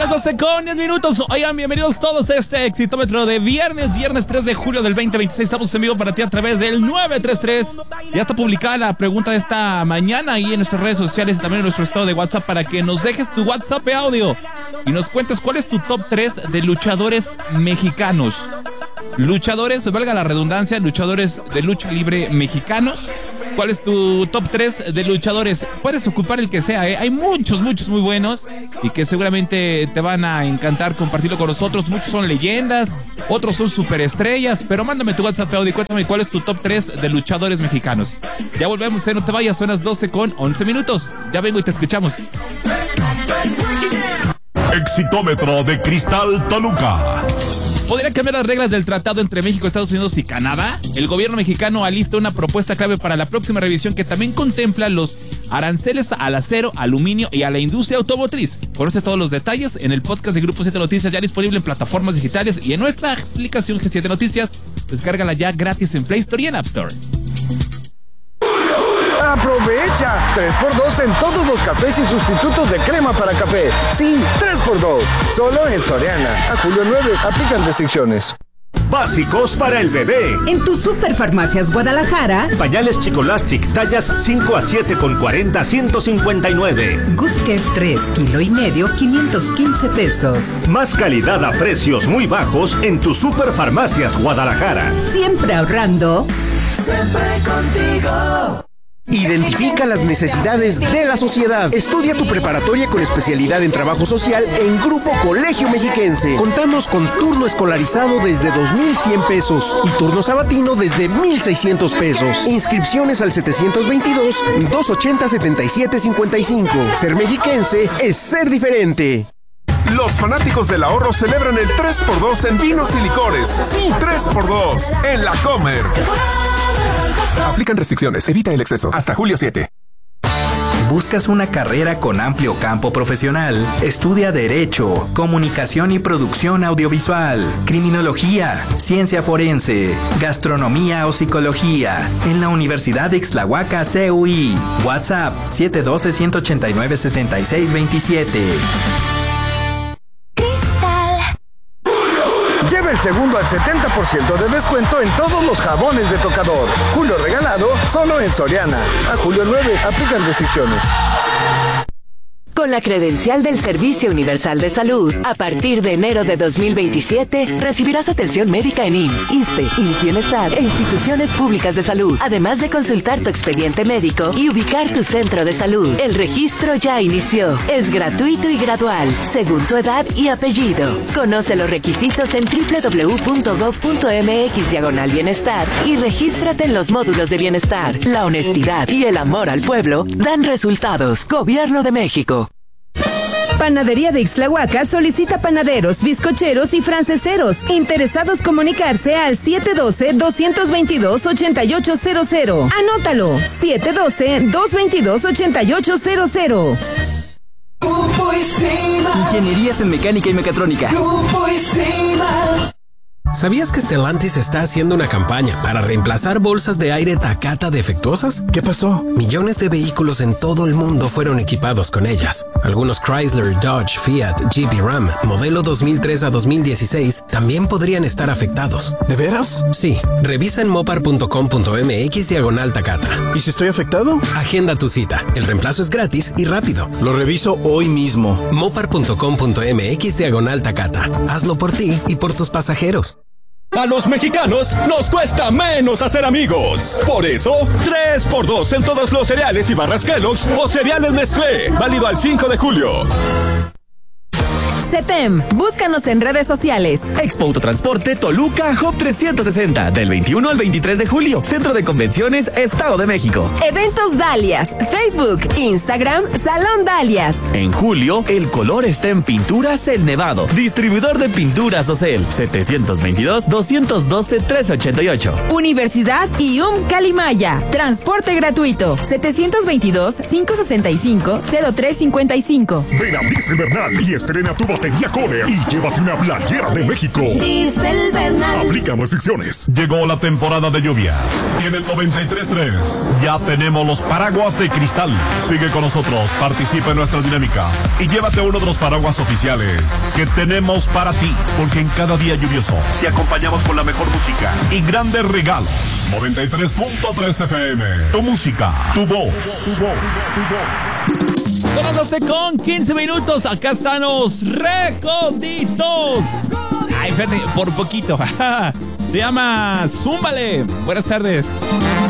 las 12 con 10 minutos. Oigan, bienvenidos todos a este Exitómetro de viernes 3 de julio del 2026. Estamos en vivo para ti a través del 933. Ya está publicada la pregunta de esta mañana ahí en nuestras redes sociales y también en nuestro estado de WhatsApp para que nos dejes tu WhatsApp de audio y nos cuentes cuál es tu top 3 de luchadores mexicanos. Luchadores, valga la redundancia, luchadores de lucha libre mexicanos. ¿Cuál es tu top 3 de luchadores? Puedes ocupar el que sea, ¿eh? Hay muchos muy buenos y que seguramente te van a encantar compartirlo con nosotros. Muchos son leyendas, otros son superestrellas, pero mándame tu WhatsApp audio y cuéntame cuál es tu top 3 de luchadores mexicanos. Ya volvemos, no te vayas, son las 12 con 11 minutos. Ya vengo y te escuchamos. Exitómetro de Cristal Toluca. ¿Podría cambiar las reglas del tratado entre México, Estados Unidos y Canadá? El gobierno mexicano alista una propuesta clave para la próxima revisión que también contempla los aranceles al acero, aluminio y a la industria automotriz. Conoce todos los detalles en el podcast de Grupo 7 Noticias, ya disponible en plataformas digitales y en nuestra aplicación G7 Noticias. Descárgala ya gratis en Play Store y en App Store. ¡Aprovecha! 3x2 en todos los cafés y sustitutos de crema para café. Sí, 3x2. Solo en Soriana. A julio 9. Aplican restricciones. Básicos para el bebé. En tu Superfarmacias Guadalajara. Pañales Chicolastic, tallas 5 a 7 con 40, 159. Good Care 3, kilo y medio, 515 pesos. Más calidad a precios muy bajos en tu Superfarmacias Guadalajara. Siempre ahorrando. Siempre contigo. Identifica las necesidades de la sociedad. Estudia tu preparatoria con especialidad en trabajo social en Grupo Colegio Mexiquense. Contamos con turno escolarizado desde 2,100 pesos y turno sabatino desde 1,600 pesos. Inscripciones al 722-280-7755. Ser mexiquense es ser diferente. Los fanáticos del ahorro celebran el 3x2 en vinos y licores. Sí, 3x2 en La Comer. Aplican restricciones, evita el exceso. Hasta julio 7. ¿Buscas una carrera con amplio campo profesional? Estudia Derecho, Comunicación y Producción Audiovisual, Criminología, Ciencia Forense, Gastronomía o Psicología en la Universidad de Ixtlahuaca CUI. WhatsApp 712-189-6627. Lleva el segundo al 70% de descuento en todos los jabones de tocador. Julio regalado, solo en Soriana. A julio 9, aplican restricciones. Con la credencial del Servicio Universal de Salud, a partir de enero de 2027, recibirás atención médica en IMSS, ISSSTE, IMSS Bienestar e instituciones públicas de salud, además de consultar tu expediente médico y ubicar tu centro de salud. El registro ya inició. Es gratuito y gradual, según tu edad y apellido. Conoce los requisitos en www.gov.mx/bienestar y regístrate en los módulos de bienestar. La honestidad y el amor al pueblo dan resultados. Gobierno de México. Panadería de Ixtlahuaca solicita panaderos, bizcocheros y franceseros. Interesados comunicarse al 712-222-8800. Anótalo, 712-222-8800. Ingenierías en mecánica y mecatrónica. ¿Sabías que Stellantis está haciendo una campaña para reemplazar bolsas de aire Takata defectuosas? ¿Qué pasó? Millones de vehículos en todo el mundo fueron equipados con ellas. Algunos Chrysler, Dodge, Fiat, Jeep y Ram, modelo 2003 a 2016, también podrían estar afectados. ¿De veras? Sí. Revisa en mopar.com.mx/Takata. ¿Y si estoy afectado? Agenda tu cita. El reemplazo es gratis y rápido. Lo reviso hoy mismo. mopar.com.mx/Takata. Hazlo por ti y por tus pasajeros. A los mexicanos nos cuesta menos hacer amigos. Por eso, 3x2 en todos los cereales y barras Kellogg's o cereales Nestlé. Válido al 5 de julio. CETEM, búscanos en redes sociales. Expo Autotransporte Toluca Hub 360, del 21 al 23 de julio. Centro de Convenciones, Estado de México. Eventos Dalias, Facebook, Instagram, Salón Dalias. En julio, el color está en Pinturas El Nevado. Distribuidor de pinturas Ocel, 722-212-1388. Universidad IUM Calimaya. Transporte gratuito, 722-565-0355. Ven a Diesel Bernal y estrena tu Lotería Coller y llévate una playera de México. Dice el Bernal. Aplican restricciones. Llegó la temporada de lluvias y en el 93.3 ya tenemos los paraguas de cristal. Sigue con nosotros, participa en nuestras dinámicas y llévate uno de los paraguas oficiales que tenemos para ti, porque en cada día lluvioso te acompañamos con la mejor música y grandes regalos. 93.3 FM, tu música, tu voz. Son las 12 con 15 minutos. Acá están los recoditos. Ay, fíjate, por poquito. Se llama Zúmbale. Buenas tardes.